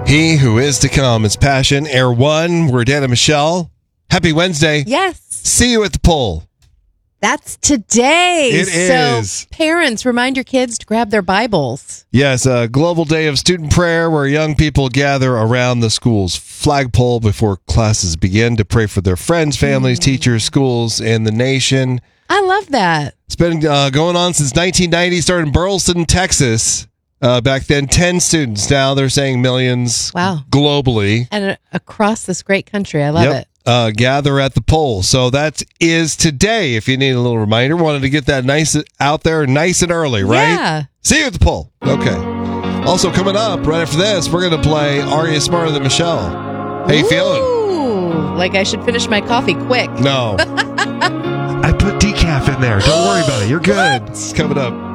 He who is to come is Passion, Air One. We're Dan and Michelle. Happy Wednesday. Yes. See you at the poll. That's today. It is. So parents, remind your kids to grab their Bibles. Yes, a global day of student prayer where young people gather around the school's flagpole before classes begin to pray for their friends, families, teachers, schools, and the nation. I love that. It's been going on since 1990. Started in Burleson, Texas. Back then, 10 students. Now they're saying millions globally. And across this great country. I love it. Gather at the poll. So that is today, if you need a little reminder. Wanted to get that nice out there nice and early, right? Yeah. See you at the poll. Okay. Also coming up, right after this, we're going to play Are You Smarter Than Michelle? How you feeling? Ooh, like I should finish my coffee quick. No. I put decaf in there. Don't worry about it. You're good. It's coming up.